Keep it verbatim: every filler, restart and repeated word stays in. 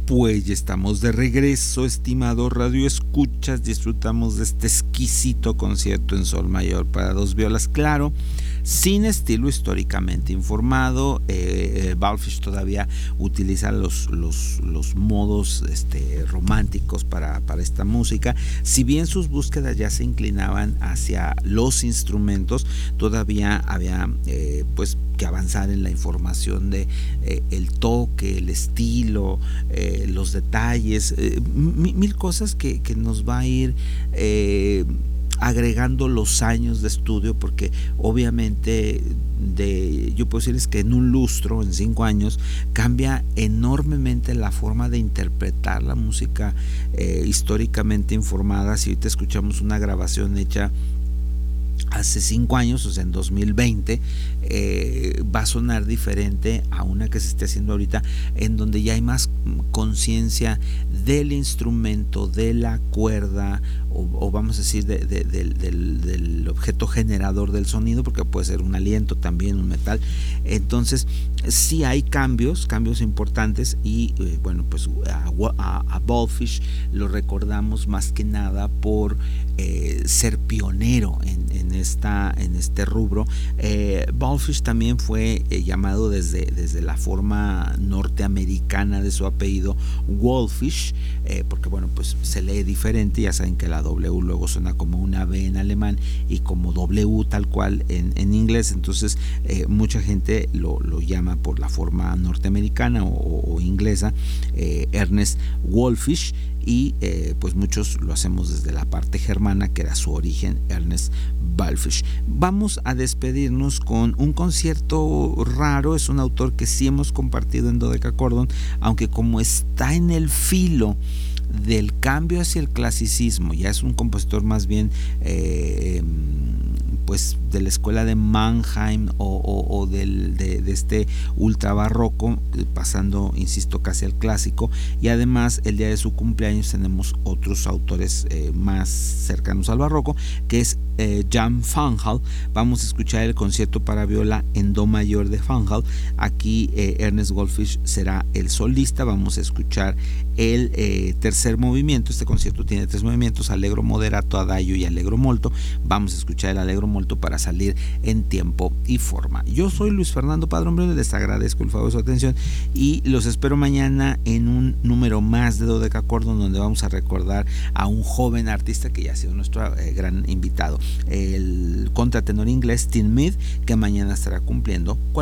Pues ya estamos de regreso, estimado Radio Escuchas. Disfrutamos de este exquisito concierto en sol mayor para dos violas, claro, sin estilo históricamente informado. eh, Balfish todavía utiliza los, los, los modos este, románticos para, para esta música. Si bien sus búsquedas ya se inclinaban hacia los instrumentos, todavía había eh, pues que avanzar en la información de eh, el toque, el estilo, eh, los detalles, eh, mil cosas que, que nos va a ir eh, agregando los años de estudio, porque obviamente de, yo puedo decirles que en un lustro, en cinco años, cambia enormemente la forma de interpretar la música eh, históricamente informada. Si ahorita escuchamos una grabación hecha hace cinco años, o sea en dos mil veinte, eh, va a sonar diferente a una que se esté haciendo ahorita, en donde ya hay más conciencia del instrumento, de la cuerda, o, o vamos a decir de, de, de, del, del objeto generador del sonido, porque puede ser un aliento también, un metal. Entonces sí hay cambios, cambios importantes, y eh, bueno, pues a, a, a Balfish lo recordamos más que nada por eh, ser pionero en, en, esta, en este rubro. eh, Balfish también fue eh, llamado desde, desde la forma norteamericana de su apellido, Wolfish, eh, porque bueno, pues se lee diferente. Ya saben que la W luego suena como una B en alemán y como W tal cual en, en inglés. Entonces eh, mucha gente lo, lo llama por la forma norteamericana o, o inglesa, eh, Ernest Wolfish, y eh, pues muchos lo hacemos desde la parte germana, que era su origen, Ernest Balfish. Vamos a despedirnos con un concierto raro. Es un autor que sí hemos compartido en Dodecacordon, aunque como está en el filo del cambio hacia el clasicismo, ya es un compositor más bien eh, pues de la escuela de Mannheim o, o, o del, de, de este ultra barroco, pasando, insisto, casi al clásico. Y además el día de su cumpleaños tenemos otros autores eh, más cercanos al barroco, que es eh, Jan van Hall. Vamos a escuchar el concierto para viola en do mayor de Van Hall. Aquí eh, Ernest Wolfish será el solista. Vamos a escuchar el eh, tercer movimiento. Este concierto tiene tres movimientos: allegro moderato, adagio y allegro molto. Vamos a escuchar el allegro molto para salir en tiempo y forma. Yo soy Luis Fernando Padrón Briones, les agradezco el favor de su atención y los espero mañana en un número más de Dodecacordon, donde vamos a recordar a un joven artista que ya ha sido nuestro eh, gran invitado, el contratenor inglés Tim Mead, que mañana estará cumpliendo cuarenta